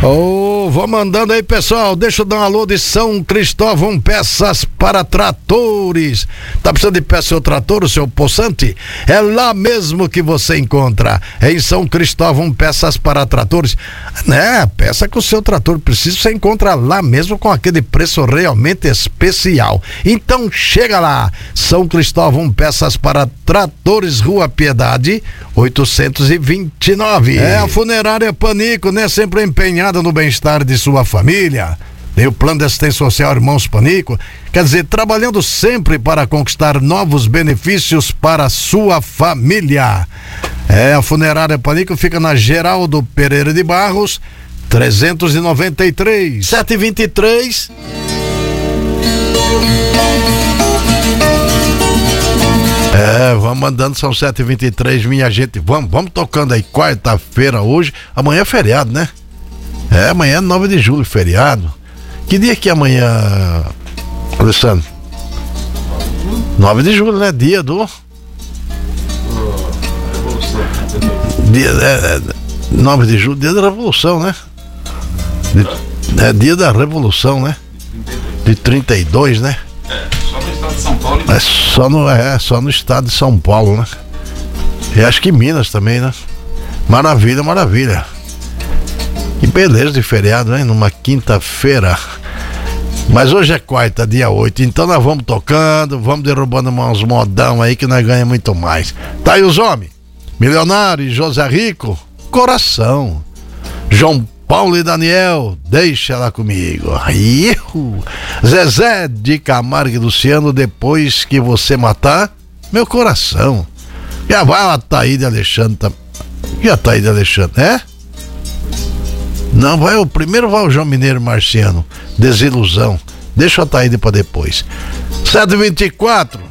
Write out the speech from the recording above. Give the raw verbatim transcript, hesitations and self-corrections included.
Oh, vou mandando aí, pessoal. Deixa eu dar um alô de São Cristóvão Peças para Tratores. Tá precisando de peça seu trator, o seu poçante? É lá mesmo que você encontra. É em São Cristóvão Peças para Tratores. Né? Peça que o seu trator precisa, você encontra lá mesmo com aquele preço realmente especial. Então chega lá. São Cristóvão Peças para Tratores, Rua Piedade, oitocentos e vinte e nove. É a Funerária Panico, né? Sempre empenhada no bem-estar de sua família. Tem o plano de assistência social Irmãos Panico, quer dizer, trabalhando sempre para conquistar novos benefícios para a sua família. É, a Funerária Panico fica na Geraldo Pereira de Barros, trezentos e noventa e três, sete e vinte e três. É, vamos mandando, são sete e vinte e três, minha gente. Vamos, vamos tocando aí, quarta-feira hoje. Amanhã é feriado, né? É, amanhã é nove de julho, feriado. Que dia que é amanhã, Alessandro? nove de julho, né? Dia do. Dia, é, é, nove de julho, dia da Revolução, né? De, é dia da Revolução, né? De trinta e dois, né? Só no estado de São Paulo. É só no, é, só no estado de São Paulo, né? E acho que Minas também, né? Maravilha, maravilha. Que beleza de feriado, né? Numa quinta-feira. Mas hoje é quarta, dia oito. Então nós vamos tocando, vamos derrubando uns modão aí que nós ganhamos muito mais. Tá aí os homens. Milionário, José Rico, Coração. João Paulo e Daniel, deixa lá comigo. Iu. Zezé de Camargo e Luciano, depois que você matar meu coração. Já vai a Ataíde Alexandre. Tá... E a Ataíde Alexandre, é? Não, vai o primeiro, vai o João Mineiro Marciano. Desilusão. Deixa a Ataíde pra depois. sete e vinte e quatro.